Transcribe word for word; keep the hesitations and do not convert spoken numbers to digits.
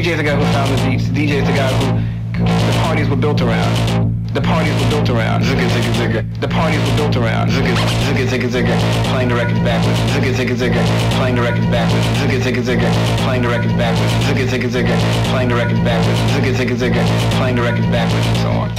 J's the guy who found the beats. D J's the guy who the parties were built around. The parties were built around. Zigga, zigga, zigga. The parties were built around. Zigga, zigga, zigga, zigga. Playing the records backwards. Zigga, zigga, zigga. Playing the records backwards. Zigga, zigga, zigga. Playing the records backwards. Zigga, zigga, zigga. Playing the records backwards. Zigga, zigga, zigga. Playing the records backwards, and so on.